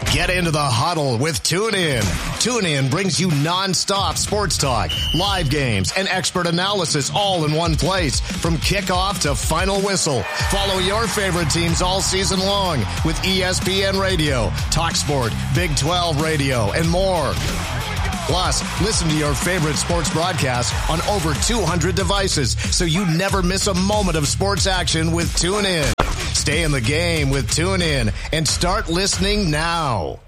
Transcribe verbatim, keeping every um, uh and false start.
Get into the huddle with TuneIn. TuneIn brings you nonstop sports talk, live games, and expert analysis all in one place. From kickoff to final whistle, follow your favorite teams all season long with E S P N Radio, TalkSport, Big twelve Radio, and more. Plus, listen to your favorite sports broadcasts on over two hundred devices so you never miss a moment of sports action with TuneIn. Stay in the game with TuneIn and start listening now.